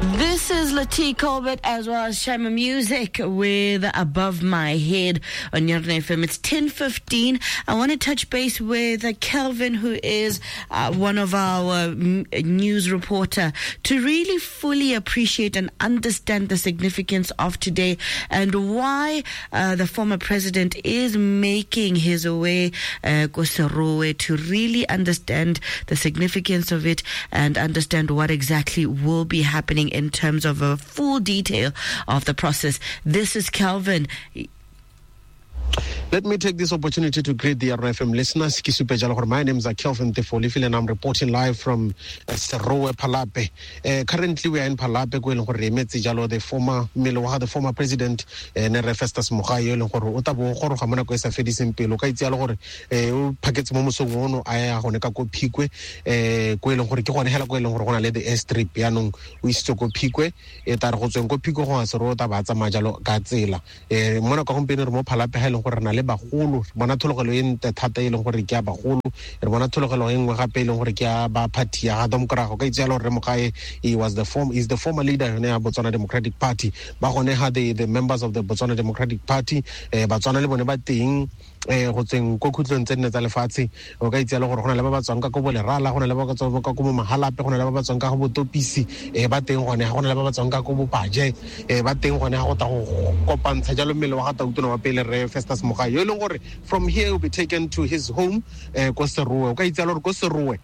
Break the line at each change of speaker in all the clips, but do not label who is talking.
This is Latif Colbert as well as Shama Music with Above My Head on Yarn FM. It's 10:15. I want to touch base with Kelvin, who is one of our news reporter, to really fully appreciate and understand the significance of today and why the former president is making his way to really understand the significance of it and understand what exactly will be happening in terms of a full detail of the process. This is Kelvin.
Let me take this opportunity to greet the RFM listeners. My name is Kelvin Tefolifil and I'm reporting live from Serowe, Palape. Currently we are in Palape, the former president, Festus Mogae, Otabo, Hamana Kwesa Fedis Pelo, Kaitialor, Packets Momoso, Aya, Honeka Pique, Quelon Horicon Hela Quelon, let the airstrip, Piano, Wistoko Pique, Etarhozo Pico, Rota Baza Majalo, Gazela, Monaco Company, Palape, Helen, bagolo bona thologelo e nte thata e leng gore ke a bagolo re bona thologelo e nngwe gape e leng gore ke a ba party ya Democratic ka itsalo re Mogae is the former leader ya Botswana Democratic Party ba gone ha the members of the Botswana Democratic Party Batswana le bone ba teng go tseng go khutlong tse nne tsa lefatshe o ka itsalo gore gona le ba ba tswang ka go bolerala gona le ba ka tswang ka go mahalape gona le ba ba tswang ka go botopisi ba teng gone gona le ba ba tswang ka go bopaje ba teng gone ga go ta go kopantsha jalo mmele wa ga Tautona wa pele re Festus Mogae yo leng gore from here will be taken to his home ko Serowe o ka itsalo gore ko Serowe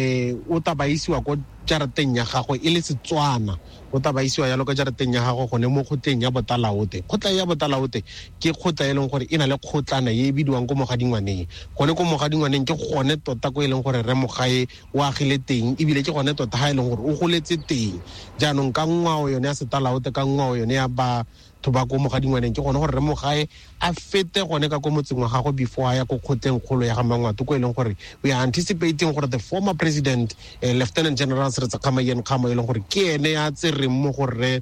o tabaisiwa ko jarateng ya gagwe e le Setswana o tabaisiwa ya lo ka jarateng ya gagwe gone mo khotleng ya Botalaote khotla ya Botalaote ke khotla e leng gore ina le khotlana ye bidiwang go Mogadingwaneng gone go Mogadingwaneng ke gone tota go e leng gore re Mogae wa agile teng ebile ke gone tota ha e leng gore o goletse teng jaanong ka ngwao yone ya Setalaote ka ngwao yone ya ba tobako Mogadingwaneng ke gone gore re Mogae a fete gone ka go motseng wa gago before ya go khotleng kgolo ya ga Mangwato go e leng gore we are anticipating gore the former president Lieutenant General Seretse Khamayen Khama e leng gore ke ene ya tsere mo gore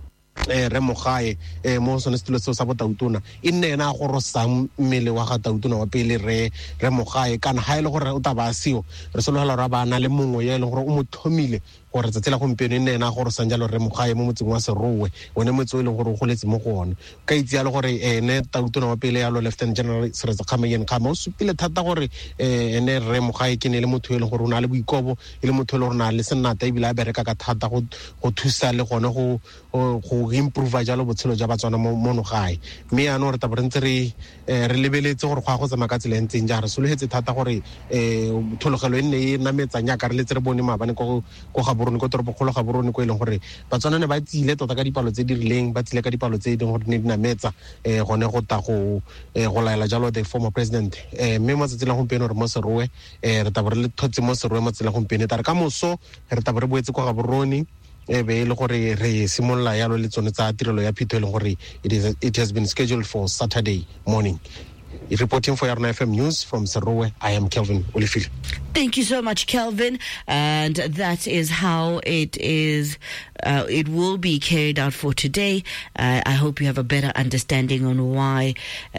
re Mogae mo sone setilo se sa Botautona e nne ena go rosang mmele wa ga Tautona wa pele re Mogae kana ha ile gore o tabasio re sologela ra bana le mongwe ya ile gore o mothomile gore tsela gompieno nne ena go rosang jalo re Mogae mo motseng wa Serowe one motse ile gore o goletse mo go one ka itse ya le gore ene Tautona wa pele ya lo Lieutenant General Seretse Khamayen Khama o supile thata gore ene re Mogae ke ne le motho ile gore o na le boikobo ile motho ile gore na le senata ebile a bereka ka thata go thusa le gone go improve jalo botshelo ja Batswana mo gae mme ya no re tabrentse re lebeletse gore go tsama ka tsela ntseng ja re sologetse thata gore thologelo enne e nametsang ya ka re letse re bone mabane go Gaborone go toropo kgolo Gaborone go ileng gore Batswana ne ba tsile tota ka dipalo tse di rileng ba tsile ka dipalo tse di gore ne di nametsa gone go ta go laela jalo the former president mme mo tsela gompieno re mo Serowe re tabre le thotse mo Serowe mo tsela gompieno tare ka moso re tabre boetse go Gaborone be le gore re simolla yalo le tsone tsa tirelo ya phito le gore it has been scheduled for Saturday morning. Reporting for Yarn FM News from Serowe, I am Kelvin Olifile.
Thank you so much, Kelvin. And that is how it is. It will be carried out for today. I hope you have a better understanding on why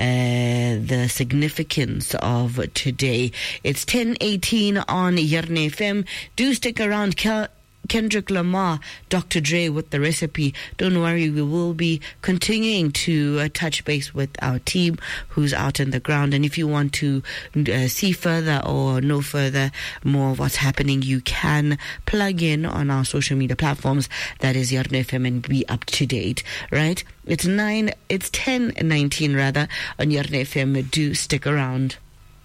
the significance of today. It's 10:18 on Yarn FM. Do stick around, Kendrick Lamar, Dr. Dre with the recipe. Don't worry, we will be continuing to touch base with our team who's out on the ground. And if you want to see further or know further more of what's happening, you can plug in on our social media platforms. That is Yarn FM and be up to date, right? It's 10:19 rather on Yarn FM. Do stick around.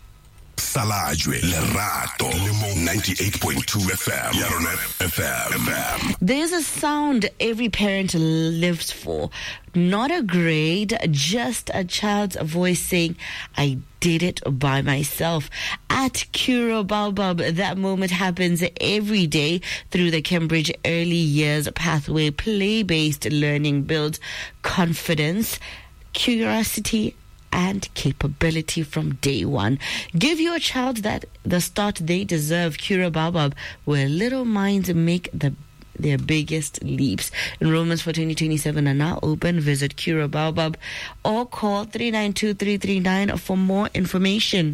Salajwe Lerato 98.2 FM Yarn FM.
There's a sound every parent lives for. Not a grade, just a child's voice saying, I did it by myself. At Curo Baobab, that moment happens every day through the Cambridge Early Years Pathway. Play-based learning builds confidence, curiosity, and capability from day one. Give your child the start they deserve. Curo Baobab, where little minds make their biggest leaps. Enrollments for 2027 are now open. Visit Curo Baobab or call 392-339 for more information.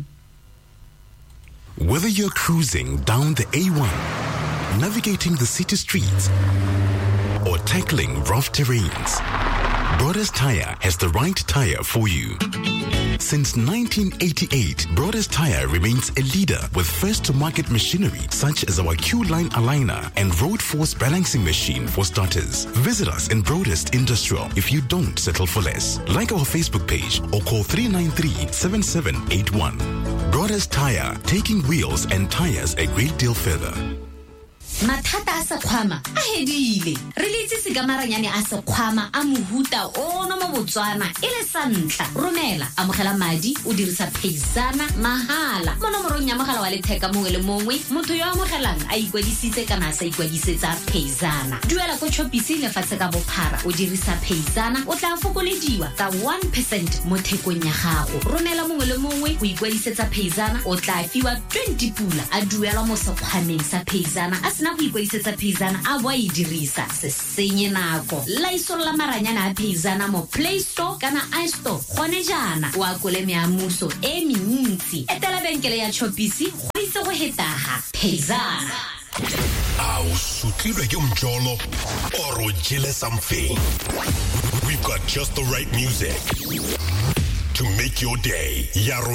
Whether you're cruising down the A1, navigating the city streets, or tackling rough terrains, Broders Tire has the right tire for you. Since 1988, Broders Tire remains a leader with first-to-market machinery such as our Q-Line aligner and Road Force balancing machine for starters. Visit us in Broders Industrial if you don't settle for less. Like our Facebook page or call 393-7781. Broders Tire, taking wheels and tires a great deal further.
Mathata a Sekhwama a hedile re letsi se ka maranyane a Sekhwama a mohuta ono mo Botswana e le santla romela amogela madi o dirisa Phezana mahala mo nomorong ya mogala wa letheka mongwe le mongwe motho yo amogelang a ikwadisitse kana sa ikwadisetsa Phezana duela go Choppisi le fatse ka bophara o dirisa Phezana o tla fokolediwa ka 1% mo thekong ya gago romela mongwe le mongwe go ikwadisetsa Phezana o tla fiwa 20 pula a duelwa mo Sekhwameng sa Phezana na go ikwadisetsa Phezana a bo e dirisa se senye nako la isola maranyana a Phezana mo Play Store kana iStore gone jana wa kole meamuso e mentsi etela benkele ya Choppisi go itse go hetaga Phezana
Sutlilwe ke umjolo or jele something. We've got just the right music to make your day.